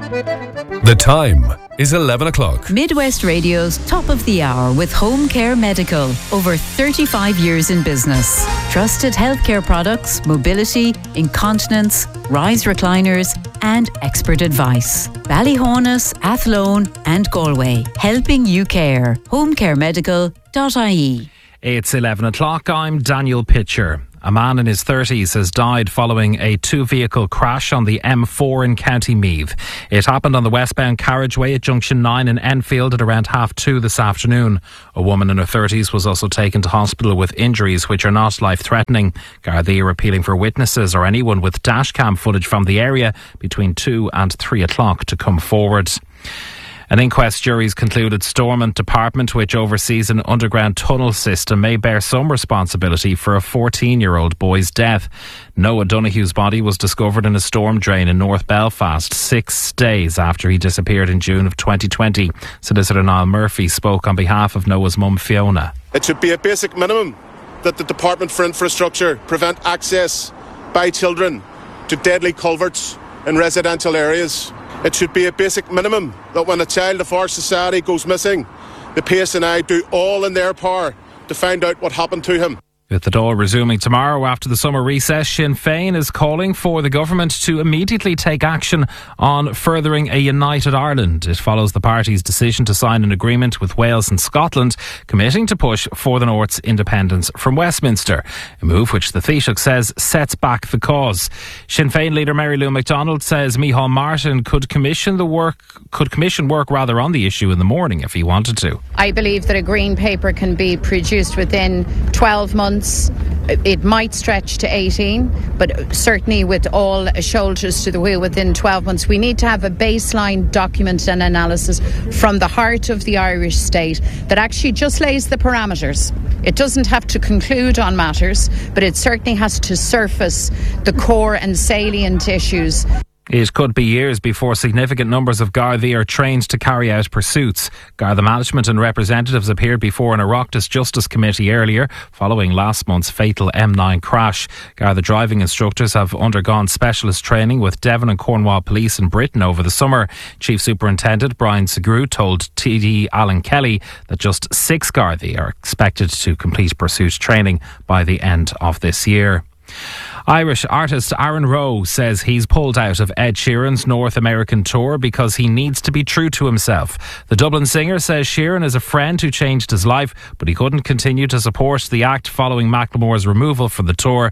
The time is 11 o'clock. Midwest Radio's Top of the Hour with Home Care Medical. Over 35 years in business. Trusted healthcare products, mobility, incontinence, rise recliners and expert advice. Ballyhonus, Athlone and Galway. Helping you care. homecaremedical.ie. It's 11 o'clock. I'm Daniel Pitcher. A man in his 30s has died following a two-vehicle crash on the M4 in County Meath. It happened on the westbound carriageway at Junction 9 in Enfield at around 2:30 this afternoon. A woman in her 30s was also taken to hospital with injuries which are not life-threatening. Gardaí are appealing for witnesses or anyone with dashcam footage from the area between 2 and 3 o'clock to come forward. An inquest jury's concluded Stormont Department, which oversees an underground tunnel system, may bear some responsibility for a 14-year-old boy's death. Noah Donoghue's body was discovered in a storm drain in North Belfast 6 days after he disappeared in June of 2020. Solicitor Niall Murphy spoke on behalf of Noah's mum Fiona. It should be a basic minimum that the Department for Infrastructure prevent access by children to deadly culverts in residential areas. It should be a basic minimum that when a child of our society goes missing, the PSNI do all in their power to find out what happened to him. With the Dáil resuming tomorrow after the summer recess, Sinn Féin is calling for the government to immediately take action on furthering a united Ireland. It follows the party's decision to sign an agreement with Wales and Scotland, committing to push for the North's independence from Westminster, a move which the Taoiseach says sets back the cause. Sinn Féin leader Mary Lou McDonald says Micheál Martin could commission work on the issue in the morning if he wanted to. I believe that a green paper can be produced within 12 months. It might stretch to 18, but certainly with all shoulders to the wheel within 12 months. We need to have a baseline document and analysis from the heart of the Irish state that actually just lays the parameters. It doesn't have to conclude on matters, but it certainly has to surface the core and salient issues. It could be years before significant numbers of Gardaí are trained to carry out pursuits. Garda management and representatives appeared before an Oireachtas Justice Committee earlier, following last month's fatal M9 crash. Garda driving instructors have undergone specialist training with Devon and Cornwall Police in Britain over the summer. Chief Superintendent Brian Segru told TD Alan Kelly that just 6 Gardaí are expected to complete pursuit training by the end of this year. Irish artist Aaron Rowe says he's pulled out of Ed Sheeran's North American tour because he needs to be true to himself. The Dublin singer says Sheeran is a friend who changed his life, but he couldn't continue to support the act following Macklemore's removal from the tour.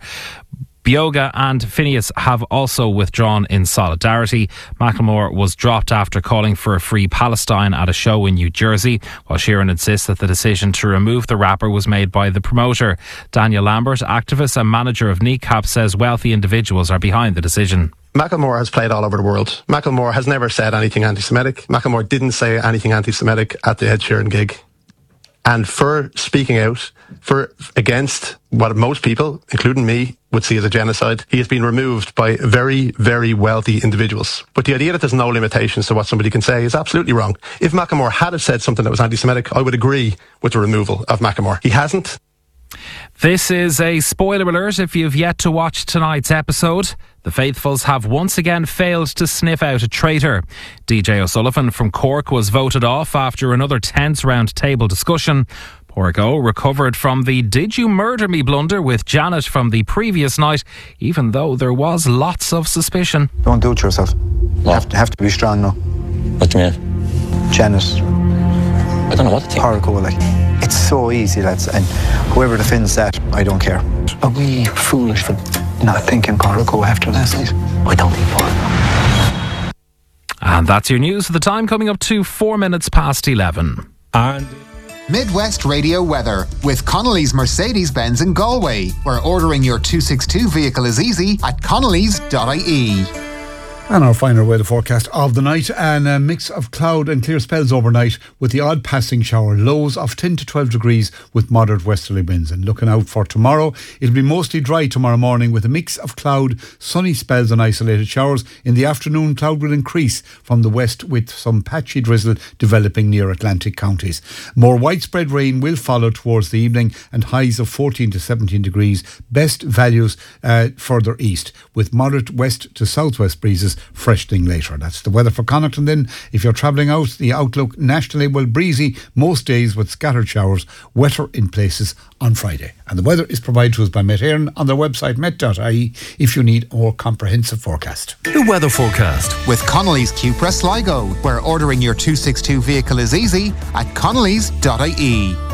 Bioga and Phineas have also withdrawn in solidarity. Macklemore was dropped after calling for a free Palestine at a show in New Jersey, while Sheeran insists that the decision to remove the rapper was made by the promoter. Daniel Lambert, activist and manager of Kneecap, says wealthy individuals are behind the decision. Macklemore has played all over the world. Macklemore has never said anything anti-Semitic. Macklemore didn't say anything anti-Semitic at the Ed Sheeran gig. And for speaking out against what most people, including me, would see as a genocide, he has been removed by very, very wealthy individuals. But the idea that there's no limitations to what somebody can say is absolutely wrong. If Macklemore had said something that was anti-Semitic, I would agree with the removal of Macklemore. He hasn't. This is a spoiler alert if you've yet to watch tonight's episode. The faithfuls have once again failed to sniff out a traitor. DJ O'Sullivan from Cork was voted off after another tense round-table discussion. Porgo recovered from the "Did you murder me" blunder with Janet from the previous night, even though there was lots of suspicion. Don't do it to yourself. You have to be strong now. What do you mean? Janet. I don't know what to think. Porgo, like. It's so easy, lads, and whoever defends that, I don't care. Are we foolish for not thinking Porgo after last night? I don't think Porgo. And that's your news. The time coming up to 4 minutes past 11. And Midwest Radio weather with Connolly's Mercedes-Benz in Galway, where ordering your 262 vehicle is easy at connellys.ie. And our final weather forecast of the night, and a mix of cloud and clear spells overnight with the odd passing shower. Lows of 10 to 12 degrees with moderate westerly winds. And looking out for tomorrow, it'll be mostly dry tomorrow morning with a mix of cloud, sunny spells and isolated showers. In the afternoon, cloud will increase from the west with some patchy drizzle developing near Atlantic counties. More widespread rain will follow towards the evening and highs of 14 to 17 degrees. Best values further east with moderate west to southwest breezes changes freshening later. That's the weather for Connaughton then. If you're travelling out, the outlook nationally will breezy most days with scattered showers, wetter in places on Friday. And the weather is provided to us by Met Éireann on their website met.ie if you need a more comprehensive forecast. The weather forecast with Connolly's Cupra Sligo, where ordering your 262 vehicle is easy at connellys.ie.